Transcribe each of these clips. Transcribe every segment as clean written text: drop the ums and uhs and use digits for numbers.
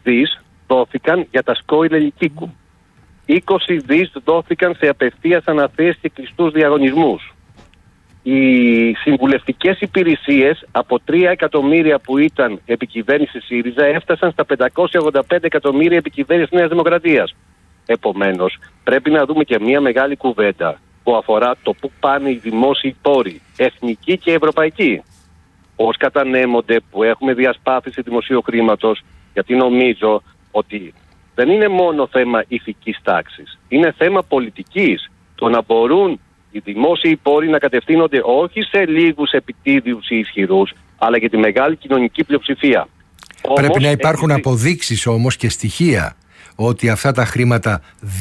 δις δόθηκαν για τα σκόιλα Λυκίκου. 20 δις δόθηκαν σε απευθείας αναθέσεις και κλειστούς διαγωνισμούς. Οι συμβουλευτικές υπηρεσίες από 3 εκατομμύρια που ήταν επικυβέρνηση ΣΥΡΙΖΑ έφτασαν στα 585 εκατομμύρια επικυβέρνηση Νέας Δημοκρατίας. Επομένως, πρέπει να δούμε και μια μεγάλη κουβέντα που αφορά το πού πάνε οι δημόσιοι πόροι, εθνικοί και ευρωπαϊκοί. Πώς κατανέμονται, που έχουμε διασπάθηση δημοσίου χρήματος, γιατί νομίζω ότι δεν είναι μόνο θέμα ηθικής τάξης, είναι θέμα πολιτικής. Το να μπορούν οι δημόσιοι πόροι να κατευθύνονται όχι σε λίγους επιτίδιους ή ισχυρούς, αλλά και τη μεγάλη κοινωνική πλειοψηφία. Πρέπει να υπάρχουν αποδείξεις όμως και στοιχεία ότι αυτά τα χρήματα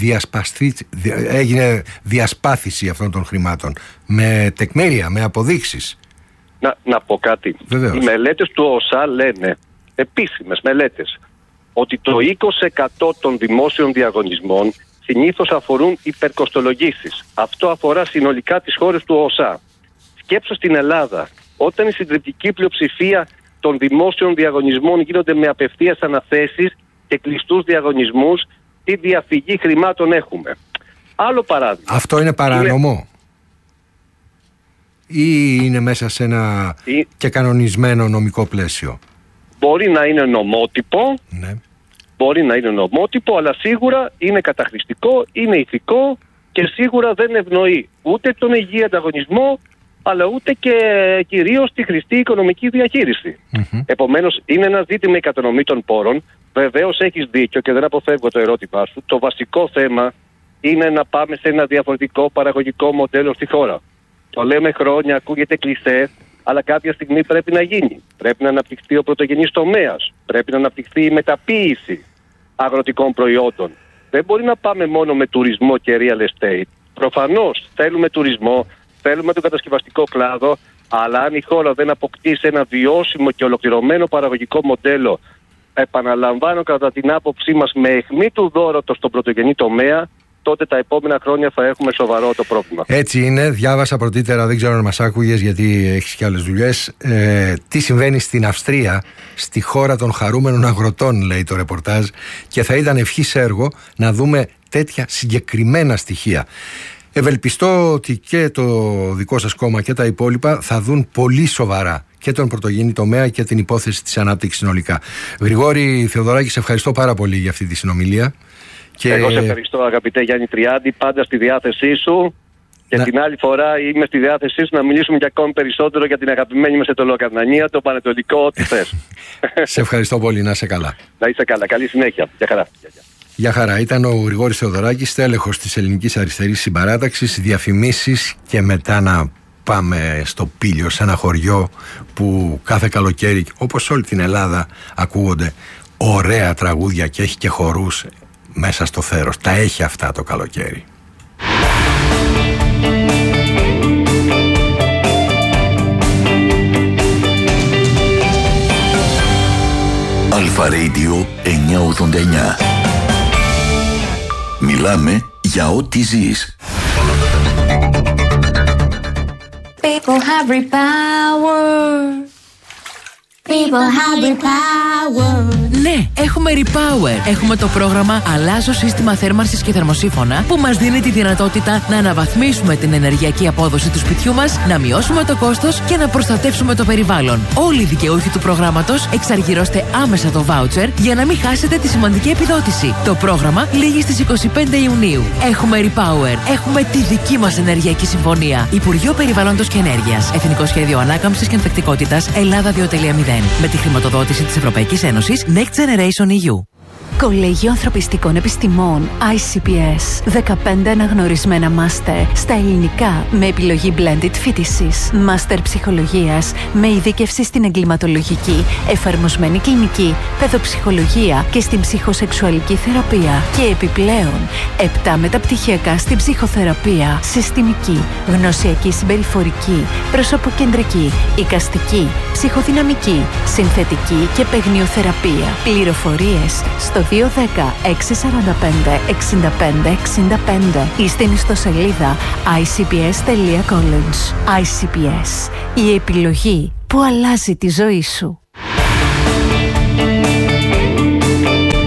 έγινε διασπάθηση αυτών των χρημάτων με τεκμήρια, με αποδείξεις. Να πω κάτι. Βεβαίως. Οι μελέτες του ΟΣΑ λένε, επίσημες μελέτες, ότι το 20% των δημόσιων διαγωνισμών συνήθως αφορούν υπερκοστολογήσεις. Αυτό αφορά συνολικά τις χώρες του ΟΣΑ. Σκέψου στην Ελλάδα, όταν η συντριπτική πλειοψηφία των δημόσιων διαγωνισμών γίνονται με απευθείας αναθέσεις και κλειστούς διαγωνισμούς, τι διαφυγή χρημάτων έχουμε. Άλλο παράδειγμα. Αυτό είναι παράνομο ή είναι μέσα σε ένα και κανονισμένο νομικό πλαίσιο? Μπορεί να είναι νομότυπο, ναι. Μπορεί να είναι νομότυπο, αλλά σίγουρα είναι καταχρηστικό, είναι ηθικό και σίγουρα δεν ευνοεί ούτε τον υγιή ανταγωνισμό, αλλά ούτε και κυρίως τη χρηστή οικονομική διαχείριση. Επομένως, είναι ένα ζήτημα η κατανομή των πόρων. Βεβαίως έχεις δίκιο και δεν αποφεύγω το ερώτημά σου. Το βασικό θέμα είναι να πάμε σε ένα διαφορετικό παραγωγικό μοντέλο στη χώρα. Το λέμε χρόνια, ακούγεται κλισέ, αλλά κάποια στιγμή πρέπει να γίνει. Πρέπει να αναπτυχθεί ο πρωτογενής τομέας. Πρέπει να αναπτυχθεί η μεταποίηση αγροτικών προϊόντων. Δεν μπορεί να πάμε μόνο με τουρισμό και real estate. Προφανώς θέλουμε τουρισμό, θέλουμε τον κατασκευαστικό κλάδο, αλλά αν η χώρα δεν αποκτήσει ένα βιώσιμο και ολοκληρωμένο παραγωγικό μοντέλο, επαναλαμβάνω κατά την άποψή μας, με αιχμή του δώρατος στον πρωτογενή τομέα, τότε τα επόμενα χρόνια θα έχουμε σοβαρό το πρόβλημα. Έτσι είναι. Διάβασα πρωτήτερα, δεν ξέρω αν μας άκουγες γιατί έχεις και άλλες δουλειές, τι συμβαίνει στην Αυστρία, στη χώρα των χαρούμενων αγροτών, λέει το ρεπορτάζ, και θα ήταν ευχής έργο να δούμε τέτοια συγκεκριμένα στοιχεία. Ευελπιστώ ότι και το δικό σας κόμμα και τα υπόλοιπα θα δουν πολύ σοβαρά και τον πρωτογενή τομέα και την υπόθεση της ανάπτυξης συνολικά. Γρηγόρη Θεοδωράκη, σε ευχαριστώ πάρα πολύ για αυτή τη συνομιλία. Και... Εγώ σε ευχαριστώ, αγαπητέ Γιάννη Τριάντη, πάντα στη διάθεσή σου. Και την άλλη φορά είμαι στη διάθεσή σου να μιλήσουμε και ακόμη περισσότερο για την αγαπημένη μας Ετωλοκαρνανία, το πανετολικό, ό,τι θες. Σε ευχαριστώ πολύ, να είσαι καλά. Να είσαι καλά, καλή συνέχεια. Γεια χαρά. Γεια χαρά. Ήταν ο Γρηγόρης Θεοδωράκης, τέλεχος της Ελληνικής Αριστερής Συμπαράταξης, διαφημίσεις και μετά να πάμε στο Πήλιο, σε ένα χωριό που κάθε καλοκαίρι, όπως όλη την Ελλάδα, ακούγονται ωραία τραγούδια και έχει και χορούς μέσα στο θέρος. Τα έχει αυτά το καλοκαίρι. Αλφα Radio 989. Μιλάμε για ό,τι ζεις. People have repower. People have repower. Ναι, έχουμε Repower. Έχουμε το πρόγραμμα Αλλάζω σύστημα θέρμανσης και θερμοσύφωνα που μας δίνει τη δυνατότητα να αναβαθμίσουμε την ενεργειακή απόδοση του σπιτιού μας, να μειώσουμε το κόστος και να προστατεύσουμε το περιβάλλον. Όλοι οι δικαιούχοι του προγράμματος εξαργυρώστε άμεσα το voucher για να μην χάσετε τη σημαντική επιδότηση. Το πρόγραμμα λήγει στις 25 Ιουνίου. Έχουμε Repower. Έχουμε τη δική μας ενεργειακή συμφωνία. Υπουργείο Περιβάλλοντος και Ενέργειας. Εθνικό Σχέδιο Ανάκαμψης και Ανθεκτικότητας Ελλάδα 2.0. Με τη χρηματοδότηση της Ευρωπαϊκής Ένωσης Next Generation EU. Κολέγιο Ανθρωπιστικών Επιστημών ICPS. 15 αναγνωρισμένα μάστερ στα ελληνικά με επιλογή blended φοιτησης. Μάστερ ψυχολογίας με ειδίκευση στην εγκληματολογική, εφαρμοσμένη κλινική, παιδοψυχολογία και στην ψυχοσεξουαλική θεραπεία. Και επιπλέον 7 μεταπτυχιακά στην ψυχοθεραπεία, συστημική, γνωσιακή συμπεριφορική, προσωποκεντρική, εικαστική, ψυχοδυναμική, συνθετική και παιγνιοθεραπεία. Πληροφορίες στο 210-645-6565 ή στην ιστοσελίδα icps.college. ICPS. Η επιλογή που αλλάζει τη ζωή σου.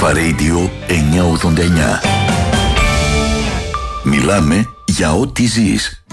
Αλφα Radio 989. Μιλάμε για ό,τι ζεις.